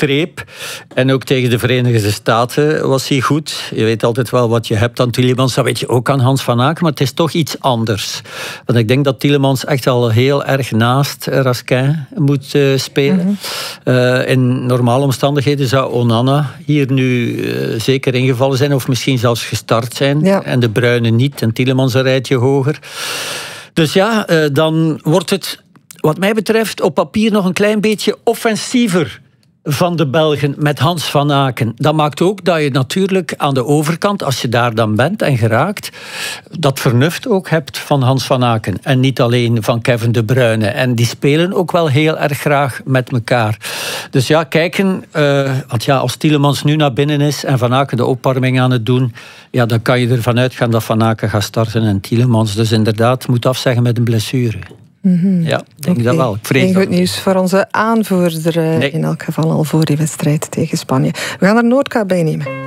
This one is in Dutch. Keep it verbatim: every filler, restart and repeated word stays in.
streep. En ook tegen de Verenigde Staten was hij goed. Je weet altijd wel wat je hebt aan Tielemans. Dat weet je ook aan Hans van Aken. Maar het is toch iets anders. Want ik denk dat Tielemans echt al heel erg naast Raskin moet uh, spelen. Mm-hmm. Uh, in normale omstandigheden zou Onana hier nu uh, zeker ingevallen zijn. Of misschien zelfs gestart zijn. Ja. En de Bruyne niet. En Tielemans een rijtje hoger. Dus ja, uh, dan wordt het wat mij betreft op papier nog een klein beetje offensiever van de Belgen met Hans van Aken. Dat maakt ook dat je natuurlijk aan de overkant, als je daar dan bent en geraakt, dat vernuft ook hebt van Hans van Aken. En niet alleen van Kevin De Bruyne. En die spelen ook wel heel erg graag met elkaar. Dus ja, kijken. Uh, want ja, als Tielemans nu naar binnen is en Van Aken de opwarming aan het doen, ja, dan kan je ervan uitgaan dat Van Aken gaat starten en Tielemans dus inderdaad moet afzeggen met een blessure. Mm-hmm. Ja, ik denk okay. dat wel. Ik vrees Geen dat goed nieuws voor onze aanvoerder, nee. In elk geval al voor die wedstrijd tegen Spanje. We gaan er Noordkaap bij nemen.